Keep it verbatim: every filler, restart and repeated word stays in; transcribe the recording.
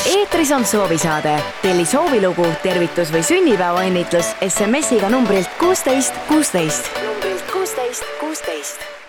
eetris on soovisaade. Telli soovilugu, tervitus või sünnipäevaõnnitlus S M S-iga numbrilt kuusteist kuusteist. Numbrilt kuusteist kuusteist.